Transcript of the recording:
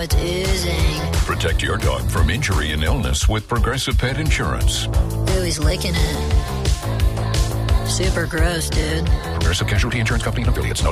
it's oozing. Protect your dog from injury and illness with Progressive Pet Insurance. Ooh, he's licking it. Super gross, dude. Progressive Casualty Insurance Company and affiliates.